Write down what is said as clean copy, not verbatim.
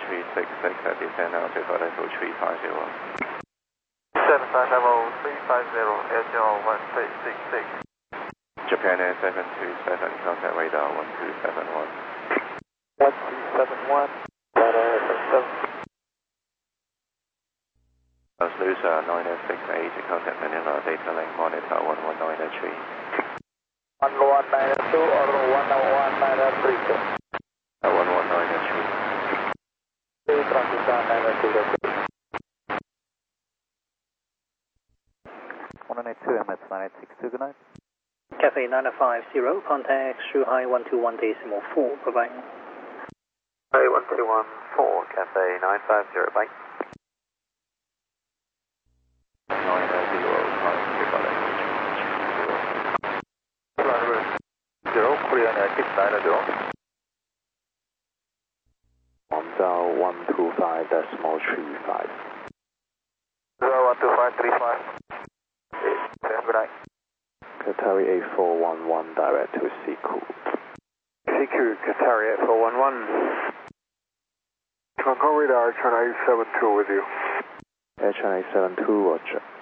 366 at descend altitude for level 350. 757 350, Air 01366. Japan Air 727, contact radar 1271. 1271, radar 7. Translucer 9068, contact Manila, data link monitor 11983. 11982 or 11983. 11983. Translucer 9068. 192 MS 9862, good night. Cafe 950, contact Shuhai 121.4, bye-bye. Hey, 1214, Cafe 950, bye. 0, Korean Air 690. 125.35. 125.35. Good night. Qatari 8411 direct to Siku. CQ, Qatari 8411. Concord radar, China 872 with you. China 872, roger.